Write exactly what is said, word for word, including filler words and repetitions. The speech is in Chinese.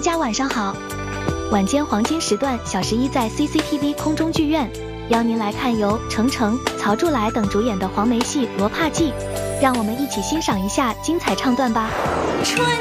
家晚上好。晚间黄金时段，小十一在 C C T V 空中剧院邀您来看由程程、曹柱来等主演的黄梅戏《罗帕记》，让我们一起欣赏一下精彩唱段吧。春